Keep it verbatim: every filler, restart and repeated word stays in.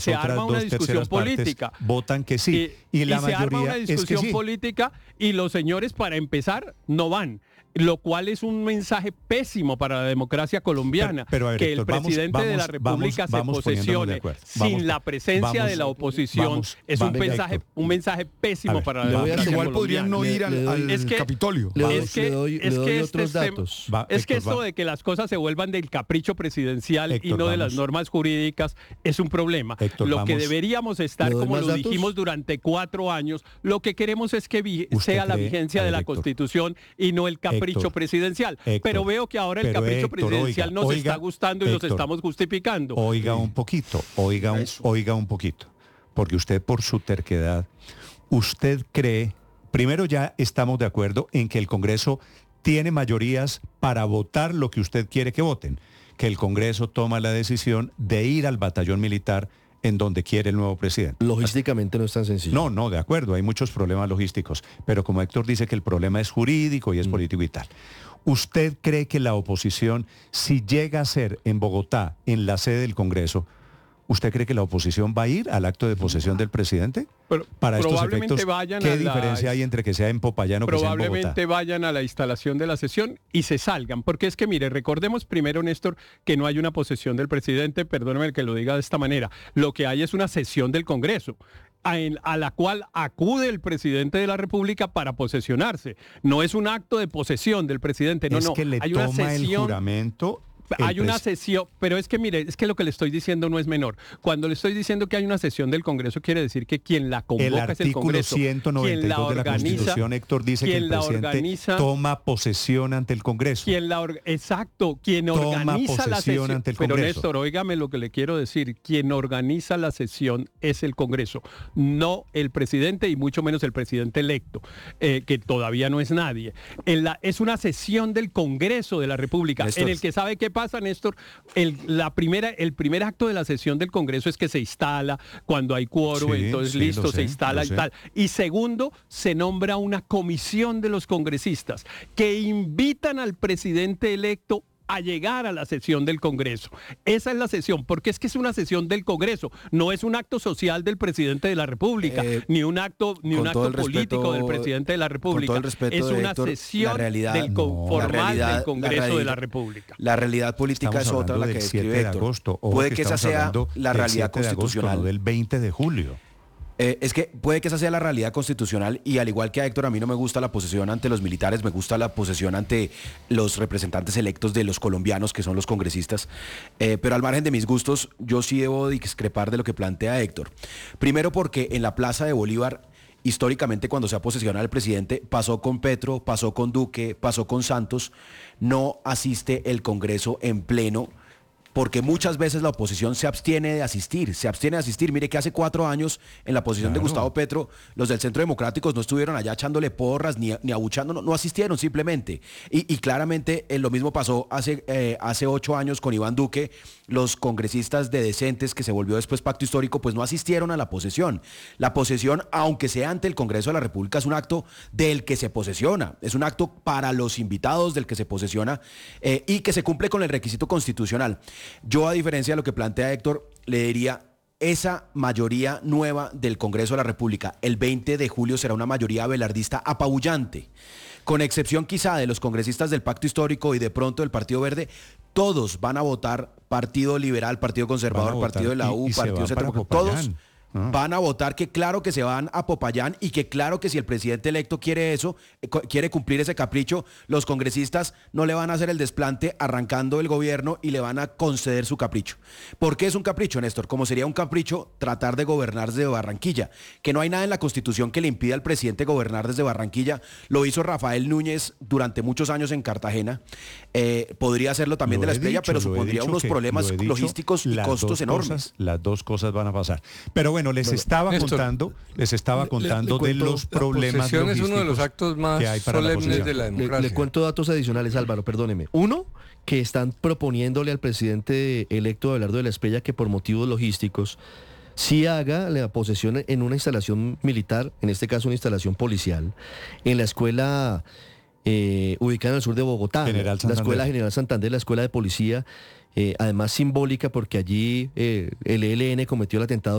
se otras arma una dos discusión terceras partes política. votan que sí. Y, Y, la y se arma mayoría una discusión es que sí. política y los señores, para empezar, no van. Lo cual es un mensaje pésimo para la democracia colombiana, Pero, pero a ver, que Héctor, el presidente vamos, de la vamos, República vamos, vamos se poniéndonos de posesione acuerdo. sin Vamos, la presencia vamos, de la oposición. vamos, es va- un venga, mensaje, Héctor. un mensaje A pésimo ver, para la le voy a- democracia Igual podrían no colombiana. ir al, Le doy- al Es que- Capitolio. Le doy, Es que- le doy, es le doy que otros este es tem- datos. Va, Es que Héctor, esto va. de que las cosas se vuelvan del capricho presidencial y Héctor, no de las vamos. normas jurídicas es un problema. Héctor, lo que vamos. deberíamos estar, ¿Le doy como más lo datos? dijimos durante cuatro años, lo que queremos es que vi- ¿Usted sea la cree- vigencia a de ver, la Héctor. Constitución y no el capricho Héctor, presidencial. Héctor, pero veo que ahora el pero capricho Héctor, presidencial oiga, nos oiga, está gustando y Héctor, nos estamos justificando. Oiga un poquito, oiga un, oiga un poquito, porque usted por su terquedad, usted cree, primero ya estamos de acuerdo en que el Congreso tiene mayorías para votar lo que usted quiere que voten, que el Congreso toma la decisión de ir al batallón militar en donde quiere el nuevo presidente. Logísticamente no es tan sencillo. No, no, de acuerdo, hay muchos problemas logísticos, pero como Héctor dice que el problema es jurídico y es político y tal. ¿Usted cree que la oposición, si llega a ser en Bogotá, en la sede del Congreso, ¿usted cree que la oposición va a ir al acto de posesión del presidente? Pero Para estos probablemente efectos, vayan ¿qué a la- diferencia hay entre que sea en Popayán o que sea en Bogotá? Probablemente vayan a la instalación de la sesión y se salgan. Porque es que, mire, recordemos primero, Néstor, que no hay una posesión del presidente, perdóneme que lo diga de esta manera. Lo que hay es una sesión del Congreso, a, en- a la cual acude el presidente de la República para posesionarse. No es un acto de posesión del presidente, no, es no. que le hay una toma el sesión. juramento. el Hay una pres- sesión, pero es que mire, es que lo que le estoy diciendo no es menor. Cuando le estoy diciendo que hay una sesión del Congreso, quiere decir que quien la convoca El es el artículo Congreso. ciento noventa y Quien la dos de la organiza, Constitución, Héctor, dice que quien el la presidente organiza, toma posesión ante el Congreso. quien la or- exacto, quien Toma organiza la posesión sesión. ante el Pero Congreso. Néstor, óigame lo que le quiero decir. Quien organiza la sesión es el Congreso, no el presidente y mucho menos el presidente electo, eh, que todavía no es nadie. En la, es una sesión del Congreso de la República, Néstor. en el que sabe qué pasa, Néstor. El, la primera, el primer acto de la sesión del Congreso es que se instala cuando hay quórum, Sí, entonces sí, listo, lo se sé, instala lo y sé. tal. Y segundo, se nombra una comisión de los congresistas que invitan al presidente electo a llegar a la sesión del Congreso. Esa es la sesión, porque es que es una sesión del Congreso, no es un acto social del presidente de la República, Eh, ni un acto, ni con un todo acto el político respeto- del presidente de la República. con todo el respeto es de una Héctor, sesión la realidad- del con- no, formal la realidad- del Congreso la de realidad- la República. La realidad política Estamos es otra la hablando que del siete describe de Héctor. agosto. Ojo Puede que que esa estamos sea hablando la del realidad siete de agosto, constitucional. no del veinte de julio. Eh, es que puede que esa sea la realidad constitucional y al igual que a Héctor, a mí no me gusta la posesión ante los militares, me gusta la posesión ante los representantes electos de los colombianos, que son los congresistas. Eh, pero al margen de mis gustos, yo sí debo discrepar de lo que plantea Héctor. Primero porque en la Plaza de Bolívar, históricamente cuando se ha posesionado el presidente, pasó con Petro, pasó con Duque, pasó con Santos, no asiste el Congreso en pleno, porque muchas veces la oposición se abstiene de asistir, se abstiene de asistir. Mire que hace cuatro años, en la posición Claro. de Gustavo Petro, los del Centro Democráticos no estuvieron allá echándole porras ni, ni abuchando, no, no asistieron simplemente. Y, y claramente eh, lo mismo pasó hace, eh, hace ocho años con Iván Duque. Los congresistas de Decentes, que se volvió después Pacto Histórico, pues no asistieron a la posesión. La posesión, aunque sea ante el Congreso de la República, es un acto del que se posesiona, es un acto para los invitados del que se posesiona eh, y que se cumple con el requisito constitucional. Yo, a diferencia de lo que plantea Héctor, le diría, esa mayoría nueva del Congreso de la República, el veinte de julio, será una mayoría abelardista apabullante. Con excepción quizá de los congresistas del Pacto Histórico y de pronto del Partido Verde, todos van a votar Partido Liberal, Partido Conservador, Van a Partido de la votar y- U, y se Partido van Centro para Democrático, todos Popayán. Ah. van a votar que claro que se van a Popayán y que claro que si el presidente electo quiere eso, eh, cu- quiere cumplir ese capricho, los congresistas no le van a hacer el desplante arrancando el gobierno y le van a conceder su capricho. ¿Por qué es un capricho, Néstor? Como sería un capricho tratar de gobernar desde Barranquilla, que no hay nada en la Constitución que le impida al presidente gobernar desde Barranquilla. Lo hizo Rafael Núñez durante muchos años en Cartagena. Eh, podría hacerlo también Lo de la he Espriella, dicho, pero lo he supondría dicho unos que- problemas lo he dicho, logísticos y las costos dos enormes. cosas- las dos cosas van a pasar. Pero bueno, les estaba Néstor, contando, les estaba le- contando le cuento, de los la problemas posesión es uno de los logísticos actos más que hay para la solemnes posesión. de la Le- democracia. le cuento datos adicionales, Álvaro, perdóneme. Uno, que están proponiéndole al presidente electo Abelardo de la Espriella que por motivos logísticos sí haga la posesión en una instalación militar, en este caso una instalación policial, en la escuela eh, ubicada en el sur de Bogotá, General la Santander. Escuela General Santander, la Escuela de Policía, eh, además simbólica porque allí eh, el E L N cometió el atentado